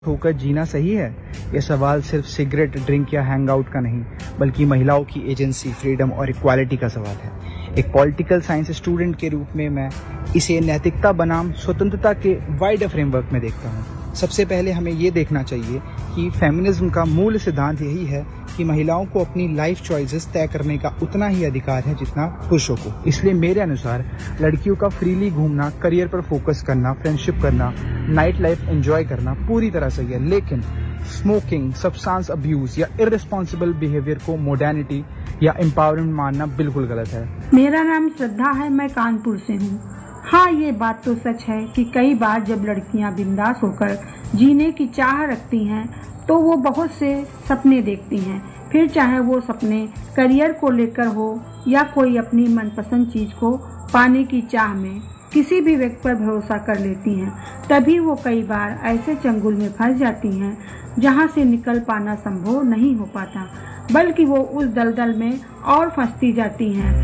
होकर जीना सही है? यह सवाल सिर्फ सिगरेट, ड्रिंक या हैंगआउट का नहीं, बल्कि महिलाओं की एजेंसी, फ्रीडम और इक्वालिटी का सवाल है। एक पॉलिटिकल साइंस स्टूडेंट के रूप में मैं इसे नैतिकता बनाम स्वतंत्रता के वाइडर फ्रेमवर्क में देखता हूँ। सबसे पहले हमें ये देखना चाहिए कि फेमिनिज्म का मूल सिद्धांत यही है कि महिलाओं को अपनी लाइफ चॉइसेस तय करने का उतना ही अधिकार है जितना पुरुषों को। इसलिए मेरे अनुसार लड़कियों का फ्रीली घूमना, करियर पर फोकस करना, फ्रेंडशिप करना, नाइट लाइफ एंजॉय करना पूरी तरह सही है, लेकिन स्मोकिंग, सब्सटेंस अब्यूज या इररिस्पॉन्सिबल बिहेवियर को मॉडर्निटी या एम्पावरमेंट मानना बिल्कुल गलत है। मेरा नाम श्रद्धा है, मैं कानपुर से हूँ। हाँ, ये बात तो सच है कि कई बार जब लड़कियाँ बिंदास होकर जीने की चाह रखती हैं तो वो बहुत से सपने देखती हैं, फिर चाहे वो सपने करियर को लेकर हो या कोई अपनी मनपसंद चीज को पाने की चाह में किसी भी व्यक्ति पर भरोसा कर लेती हैं। तभी वो कई बार ऐसे चंगुल में फंस जाती हैं जहाँ से निकल पाना संभव नहीं हो पाता, बल्कि वो उस दलदल में और फंसती जाती हैं।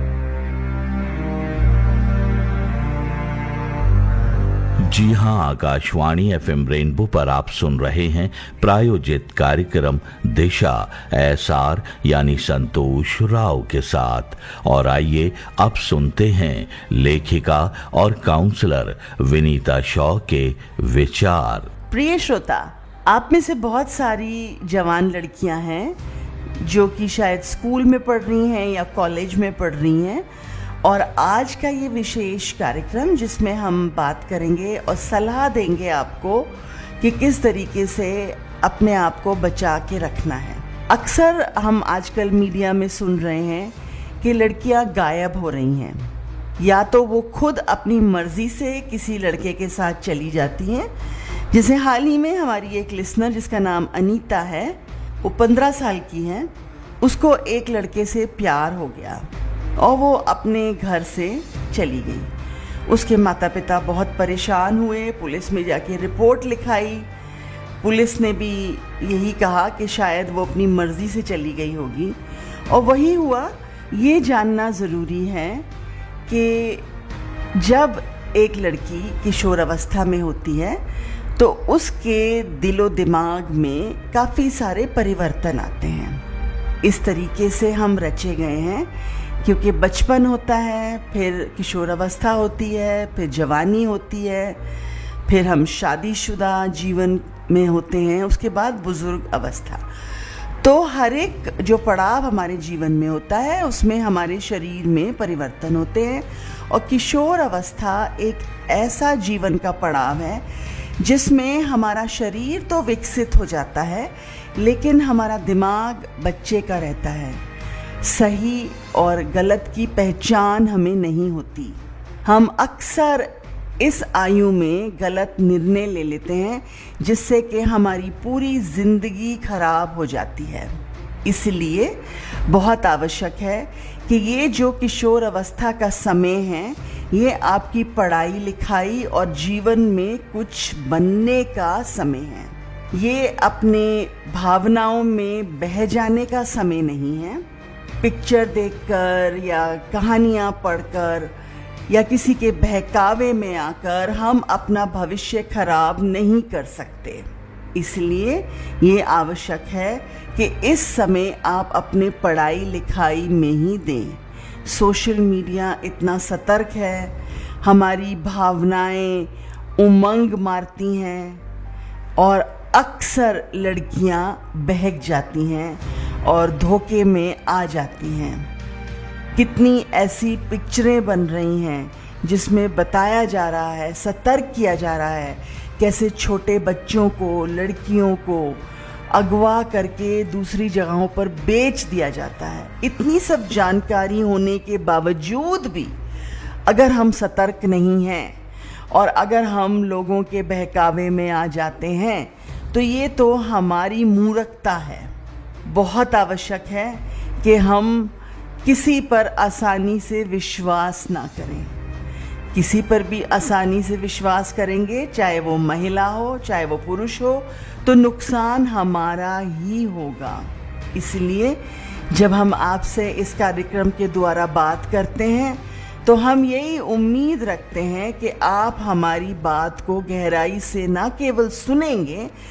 जी हां, आकाशवाणी एफएम रेनबो पर आप सुन रहे हैं प्रायोजित कार्यक्रम दिशा एसआर यानी संतोष राव के साथ। और आइए अब सुनते हैं लेखिका और काउंसलर विनीता शॉ के विचार। प्रिय श्रोता, आप में से बहुत सारी जवान लड़कियां हैं जो कि शायद स्कूल में पढ़ रही हैं या कॉलेज में पढ़ रही हैं, और आज का ये विशेष कार्यक्रम जिसमें हम बात करेंगे और सलाह देंगे आपको कि किस तरीके से अपने आप को बचा के रखना है। अक्सर हम आजकल मीडिया में सुन रहे हैं कि लड़कियां गायब हो रही हैं, या तो वो खुद अपनी मर्जी से किसी लड़के के साथ चली जाती हैं। जैसे हाल ही में हमारी एक लिसनर जिसका नाम अनीता है, वो 15 साल की है, उसको एक लड़के से प्यार हो गया और वो अपने घर से चली गई। उसके माता पिता बहुत परेशान हुए, पुलिस में जाके रिपोर्ट लिखाई। पुलिस ने भी यही कहा कि शायद वो अपनी मर्जी से चली गई होगी, और वही हुआ। ये जानना ज़रूरी है कि जब एक लड़की किशोर अवस्था में होती है तो उसके दिलो दिमाग में काफ़ी सारे परिवर्तन आते हैं। इस तरीके से हम रचे गए हैं क्योंकि बचपन होता है, फिर किशोर अवस्था होती है, फिर जवानी होती है, फिर हम शादीशुदा जीवन में होते हैं, उसके बाद बुजुर्ग अवस्था। तो हर एक जो पड़ाव हमारे जीवन में होता है उसमें हमारे शरीर में परिवर्तन होते हैं, और किशोर अवस्था एक ऐसा जीवन का पड़ाव है जिसमें हमारा शरीर तो विकसित हो जाता है लेकिन हमारा दिमाग बच्चे का रहता है। सही और गलत की पहचान हमें नहीं होती। हम अक्सर इस आयु में गलत निर्णय ले लेते हैं जिससे कि हमारी पूरी जिंदगी खराब हो जाती है। इसलिए बहुत आवश्यक है कि ये जो किशोर अवस्था का समय है, ये आपकी पढ़ाई लिखाई और जीवन में कुछ बनने का समय है। ये अपने भावनाओं में बह जाने का समय नहीं है। पिक्चर देखकर या कहानियाँ पढ़कर या किसी के बहकावे में आकर हम अपना भविष्य खराब नहीं कर सकते। इसलिए ये आवश्यक है कि इस समय आप अपने पढ़ाई लिखाई में ही दें। सोशल मीडिया इतना सतर्क है, हमारी भावनाएं उमंग मारती हैं और अक्सर लड़कियां बहक जाती हैं और धोखे में आ जाती हैं। कितनी ऐसी पिक्चरें बन रही हैं जिसमें बताया जा रहा है, सतर्क किया जा रहा है कैसे छोटे बच्चों को, लड़कियों को अगवा करके दूसरी जगहों पर बेच दिया जाता है। इतनी सब जानकारी होने के बावजूद भी अगर हम सतर्क नहीं हैं और अगर हम लोगों के बहकावे में आ जाते हैं तो ये तो हमारी मूर्खता है। बहुत आवश्यक है कि हम किसी पर आसानी से विश्वास ना करें। किसी पर भी आसानी से विश्वास करेंगे, चाहे वो महिला हो चाहे वो पुरुष हो, तो नुकसान हमारा ही होगा। इसलिए जब हम आपसे इस कार्यक्रम के द्वारा बात करते हैं तो हम यही उम्मीद रखते हैं कि आप हमारी बात को गहराई से न केवल सुनेंगे